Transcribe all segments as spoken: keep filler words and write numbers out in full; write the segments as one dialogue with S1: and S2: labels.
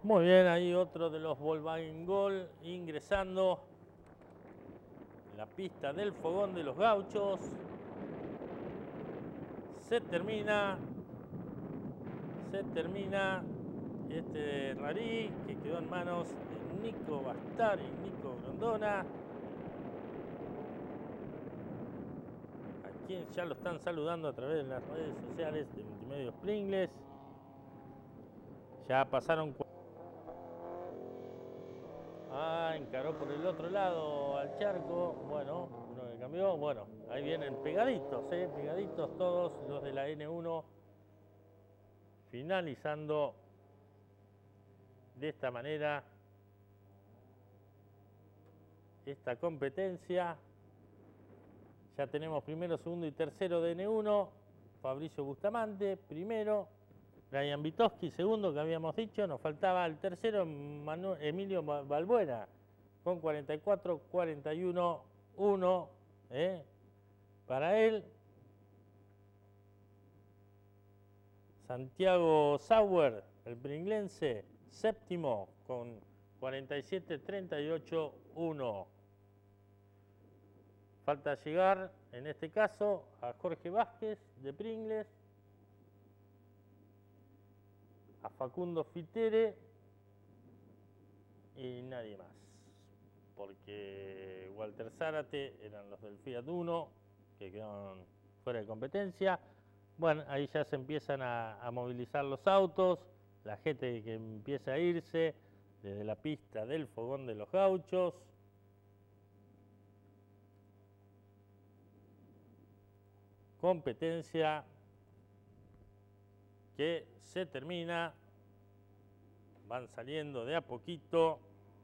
S1: Muy bien, ahí otro de los Volkswagen Gol ingresando en la pista del Fogón de los Gauchos. Se termina, se termina este rally que quedó en manos de Nico Bastar y Nico Grondona, a quien ya lo están saludando a través de las redes sociales de Multimedios Pringles. Ya pasaron. Ah, encaró por el otro lado al charco. Bueno, uno que cambió. Bueno, ahí vienen pegaditos, ¿eh? Pegaditos todos los de la N uno. Finalizando de esta manera esta competencia. Ya tenemos primero, segundo y tercero de N uno. Fabricio Bustamante, primero. Brian Vitowski, segundo, que habíamos dicho. Nos faltaba el tercero, Manu, Emilio Balbuena, con cuarenta y cuatro cuarenta y uno uno. ¿eh? Para él. Santiago Sauer, el pringlense, séptimo, con cuarenta y siete treinta y ocho uno. Falta llegar, en este caso, a Jorge Vázquez, de Pringles, a Facundo Fitere y nadie más. Porque Walter Zárate eran los del Fiat uno, que quedaron fuera de competencia. Bueno, ahí ya se empiezan a, a movilizar los autos, la gente que empieza a irse desde la pista del Fogón de los Gauchos. Competencia que se termina, van saliendo de a poquito.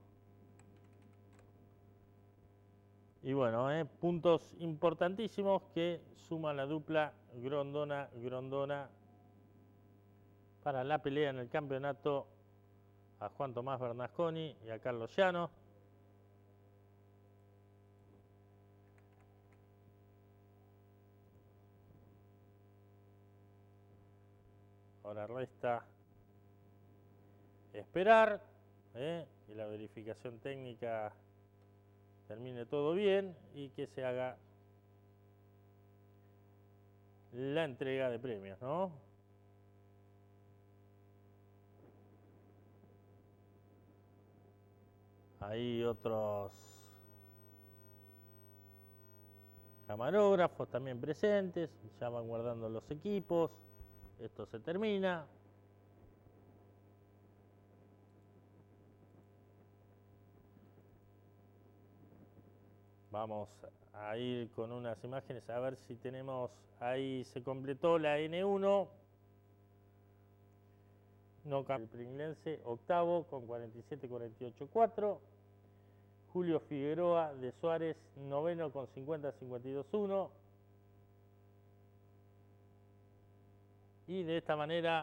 S1: Y bueno, eh, puntos importantísimos que suma la dupla Grondona-Grondona para la pelea en el campeonato a Juan Tomás Bernasconi y a Carlos Llano. Ahora resta esperar eh, que la verificación técnica termine todo bien y que se haga la entrega de premios, ¿no? Hay otros camarógrafos también presentes, ya van guardando los equipos. Esto se termina. Vamos a ir con unas imágenes a ver si tenemos, ahí se completó la N uno. No cambió el pringlense, octavo con cuarenta y siete cuarenta y ocho cuatro. Julio Figueroa de Suárez, noveno con cincuenta cincuenta y dos uno. Y de esta manera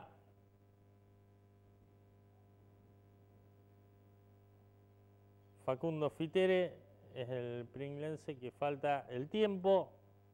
S1: Facundo Fitere es el pringlense que falta el tiempo.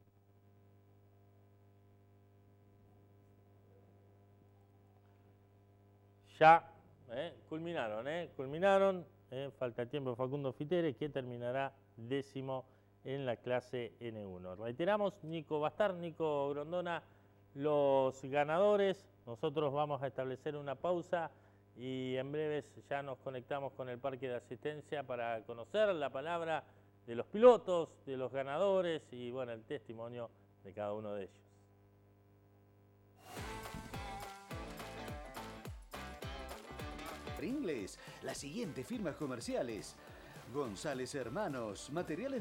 S1: Ya eh, culminaron, eh, culminaron. Eh, falta el tiempo de Facundo Fitere, que terminará décimo en la clase N uno. Reiteramos, Nico Bastar, Nico Grondona, los ganadores. Nosotros vamos a establecer una pausa y en breves ya nos conectamos con el parque de asistencia para conocer la palabra de los pilotos, de los ganadores y bueno, el testimonio de cada uno de ellos.
S2: Pringles, las siguientes firmas comerciales: González Hermanos, materiales